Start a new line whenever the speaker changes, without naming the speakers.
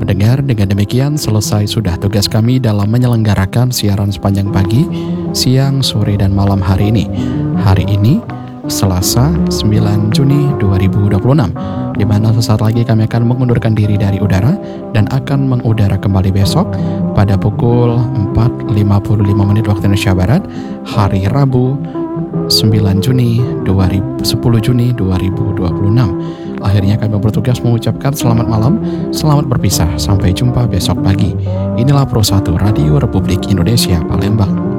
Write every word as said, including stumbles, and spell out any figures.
pendengar, dengan demikian selesai sudah tugas kami dalam menyelenggarakan siaran sepanjang pagi, siang, sore, dan malam hari ini. Hari ini, Selasa sembilan Juni dua ribu dua puluh enam, di mana sesaat lagi kami akan mengundurkan diri dari udara dan akan mengudara kembali besok pada pukul empat lima puluh lima menit waktu Indonesia Barat, hari Rabu sembilan Juni sepuluh Juni dua ribu dua puluh enam. Akhirnya kami bertugas mengucapkan selamat malam, selamat berpisah, sampai jumpa besok pagi. Inilah Pro satu Radio Republik Indonesia Palembang.